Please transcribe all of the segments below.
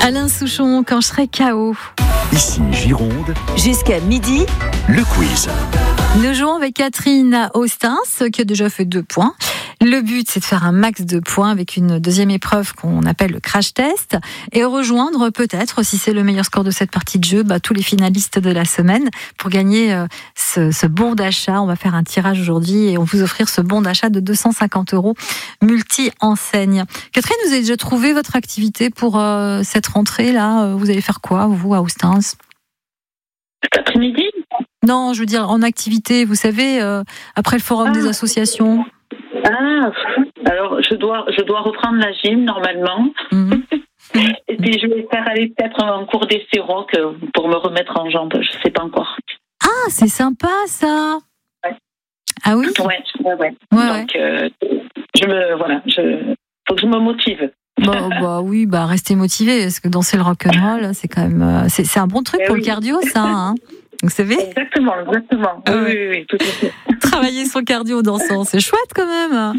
Alain Souchon, quand je serai KO. Ici Gironde. Jusqu'à midi, Le quiz. Nous jouons avec Catherine Austins, qui a déjà fait 2 points. Le but, c'est de faire un max de points avec une deuxième épreuve qu'on appelle le crash test et rejoindre peut-être, si c'est le meilleur score de cette partie de jeu, tous les finalistes de la semaine pour gagner ce bon d'achat. On va faire un tirage aujourd'hui et on va vous offrir ce bon d'achat de 250 € multi-enseigne. Catherine, vous avez déjà trouvé votre activité pour cette rentrée-là? Vous allez faire quoi, vous, à Austins? Cet après-midi? Non, je veux dire en activité, vous savez, après le forum des associations. Alors je dois reprendre la gym normalement. Et puis je vais faire aller peut-être un cours d'essai rock pour me remettre en jambes, je sais pas encore. Ah, c'est sympa ça. Ouais. Ah oui. Ouais. Donc faut que je me motive. Oui, restez motivé parce que danser le rock'n'roll, c'est quand même c'est un bon truc pour le cardio, ça. Hein. Vous savez ? Exactement. Oui, tout à fait. Travailler son cardio en dansant, c'est chouette quand même.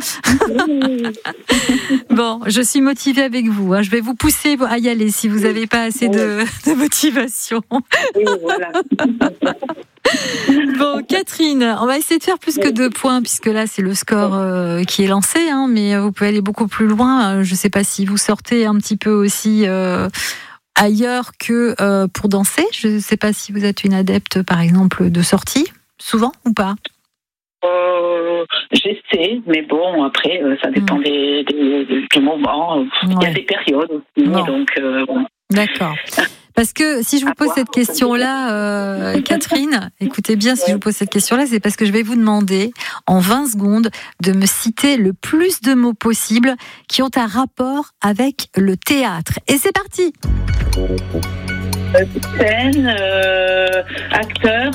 Bon, je suis motivée avec vous. Je vais vous pousser à y aller si vous n'avez pas assez de motivation. Oui, voilà. Bon, Catherine, on va essayer de faire plus que 2 points puisque là, c'est le score qui est lancé. Mais vous pouvez aller beaucoup plus loin. Je ne sais pas si vous sortez un petit peu aussi ailleurs que pour danser. Je ne sais pas si vous êtes une adepte, par exemple, de sortie, souvent ou pas. J'essaie, mais bon, après, ça dépend du moment. Il y a des périodes aussi, donc bon. D'accord. Parce que si je vous pose cette question-là, Catherine, écoutez bien, si je vous pose cette question-là, c'est parce que je vais vous demander, en 20 secondes, de me citer le plus de mots possibles qui ont un rapport avec le théâtre. Et c'est parti! Scène, acteur,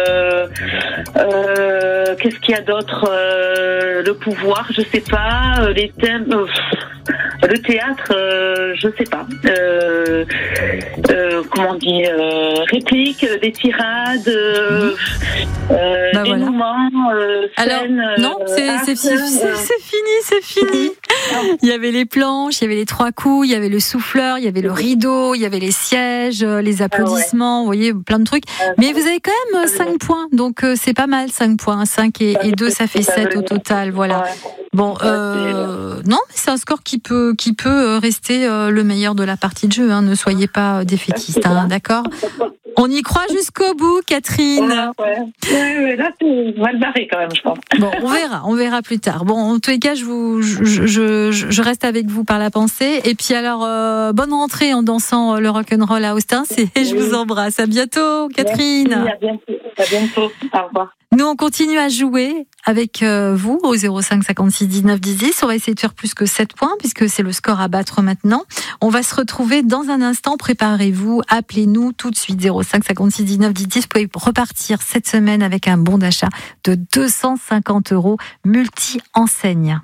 qu'est-ce qu'il y a d'autre, le pouvoir, je sais pas, les thèmes, le théâtre, je sais pas, comment on dit, répliques, des tirades, dénouements, scènes. Alors, non, c'est fini. Il y avait les planches, il y avait les 3 coups, il y avait le souffleur, il y avait le rideau, il y avait les sièges, les applaudissements, vous voyez, plein de trucs. Mais vous avez quand même 5 points, donc c'est pas mal, 5 points. 5 et 2, ça fait 7 au total, voilà. Bon, non, mais c'est un score qui peut rester le meilleur de la partie de jeu. Ne soyez pas défaitiste, d'accord ? On y croit jusqu'au bout, Catherine. Ouais, là, c'est mal barré quand même, je pense. Bon, on verra plus tard. Bon, en tous les cas, je reste avec vous par la pensée. Et puis alors, bonne rentrée en dansant le rock'n'roll à Austins. Et je vous embrasse. À bientôt, Catherine. Merci, à bientôt. Au revoir. Nous, on continue à jouer avec vous au 05 56 19 10 10. On va essayer de faire plus que 7 points puisque c'est le score à battre maintenant. On va se retrouver dans un instant. Préparez-vous, appelez-nous tout de suite 05 56 19 10 10. Vous pouvez repartir cette semaine avec un bon d'achat de 250 € multi-enseigne.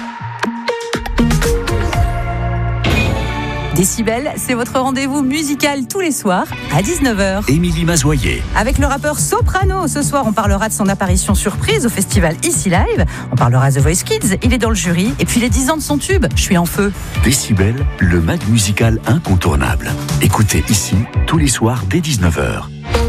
Décibel, c'est votre rendez-vous musical tous les soirs à 19h. Émilie Mazoyer. Avec le rappeur Soprano. Ce soir, on parlera de son apparition surprise au festival Ici Live. On parlera The Voice Kids, il est dans le jury. Et puis les 10 ans de son tube, Je suis en feu. Décibel, le mag musical incontournable. Écoutez ici, tous les soirs dès 19h.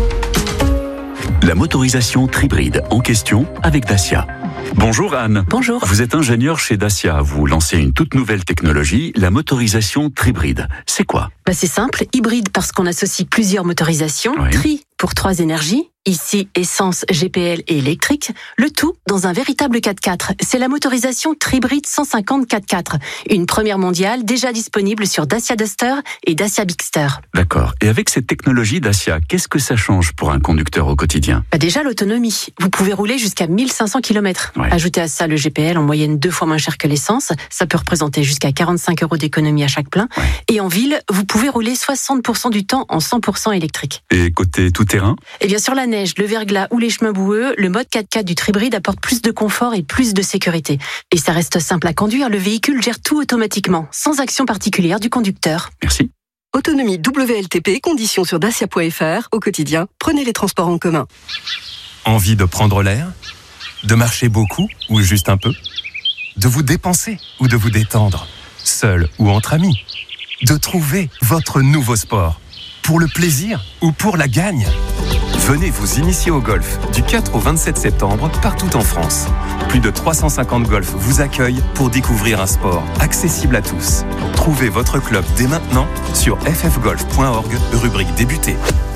La motorisation Tribride en question avec Dacia. Bonjour Anne. Bonjour. Vous êtes ingénieure chez Dacia. Vous lancez une toute nouvelle technologie, la motorisation Tribride. C'est quoi ? C'est simple, hybride parce qu'on associe plusieurs motorisations, Oui. Tri pour 3 énergies, ici essence, GPL et électrique, le tout dans un véritable 4x4. C'est la motorisation Tribride 150 4x4, une première mondiale déjà disponible sur Dacia Duster et Dacia Bigster. D'accord. Et avec cette technologie Dacia, qu'est-ce que ça change pour un conducteur au quotidien ? Déjà l'autonomie, vous pouvez rouler jusqu'à 1500 km. Ouais. Ajoutez à ça le GPL en moyenne 2 fois moins cher que l'essence, ça peut représenter jusqu'à 45 € d'économie à chaque plein. Ouais. Et en ville, vous pouvez rouler 60% du temps en 100% électrique. Et côté tout-terrain ? Et bien sur la neige, le verglas ou les chemins boueux, le mode 4x4 du Tribride apporte plus de confort et plus de sécurité. Et ça reste simple à conduire, le véhicule gère tout automatiquement, sans action particulière du conducteur. Merci. Autonomie WLTP, conditions sur dacia.fr. Au quotidien, prenez les transports en commun. Envie de prendre l'air ? De marcher beaucoup ou juste un peu ? De vous dépenser ou de vous détendre ? Seul ou entre amis ? de trouver votre nouveau sport. Pour le plaisir ou pour la gagne. Venez vous initier au golf du 4 au 27 septembre partout en France. Plus de 350 golfs vous accueillent pour découvrir un sport accessible à tous. Trouvez votre club dès maintenant sur ffgolf.org, rubrique débuter.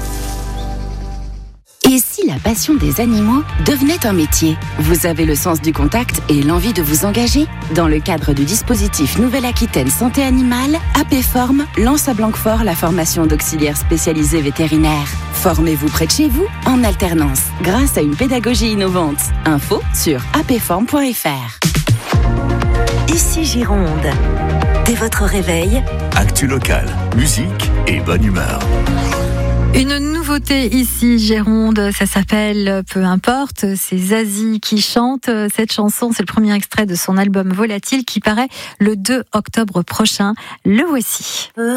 Et si la passion des animaux devenait un métier ? Vous avez le sens du contact et l'envie de vous engager ? Dans le cadre du dispositif Nouvelle-Aquitaine Santé Animale, APForm lance à Blanquefort la formation d'auxiliaires spécialisés vétérinaires. Formez-vous près de chez vous en alternance, grâce à une pédagogie innovante. Info sur apform.fr. Ici Gironde. Dès votre réveil, actu locale, musique et bonne humeur. Une nouveauté ici, Gironde, ça s'appelle Peu importe, c'est Zazie qui chante cette chanson, c'est le premier extrait de son album Volatile qui paraît le 2 octobre prochain. Le voici.